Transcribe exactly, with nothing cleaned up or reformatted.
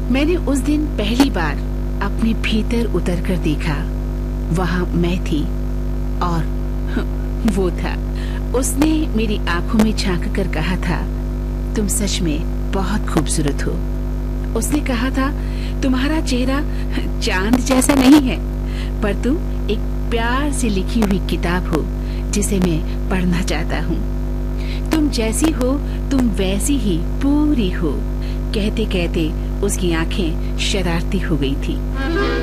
मैंने उस दिन पहली बार अपने भीतर उतरकर देखा। वहां मैं थी और वो था। उसने मेरी आंखों में झांक कर कहा था, तुम सच में बहुत खूबसूरत हो। उसने कहा था, तुम्हारा चेहरा चांद जैसा नहीं है, पर तुम एक प्यार से लिखी हुई किताब हो जिसे मैं पढ़ना चाहता हूँ। तुम जैसी हो तुम वैसी ही पूरी हो। कहते कहते उसकी आंखें शरारती हो गई थी।